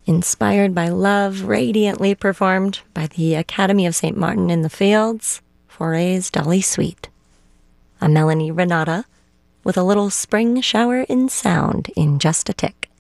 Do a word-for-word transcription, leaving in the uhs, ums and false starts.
Inspired by Love, radiantly performed by the Academy of Saint Martin in the Fields, Foray's Dolly Suite. I'm Melanie Renata with a little spring shower in sound in just a tick.